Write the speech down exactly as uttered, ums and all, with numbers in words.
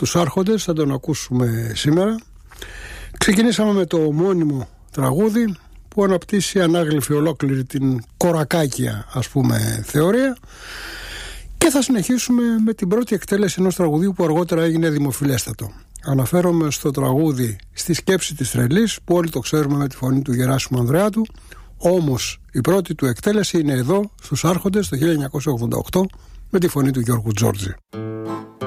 τους Άρχοντες, θα τον ακούσουμε σήμερα. Ξεκινήσαμε με το ομώνυμο τραγούδι που αναπτύσσει ανάγλυφη ολόκληρη την κορακάκια, ας πούμε, θεωρία, και θα συνεχίσουμε με την πρώτη εκτέλεση ενός τραγουδίου που αργότερα έγινε δημοφιλέστατο. Αναφέρομαι στο τραγούδι «Στη σκέψη της τρελής», που όλοι το ξέρουμε με τη φωνή του Γεράσιμου Ανδρεάτου, όμως η πρώτη του εκτέλεση είναι εδώ στους Άρχοντες το χίλια εννιακόσια ογδόντα οκτώ με τη φωνή του Γιώργου Τζόρτζη.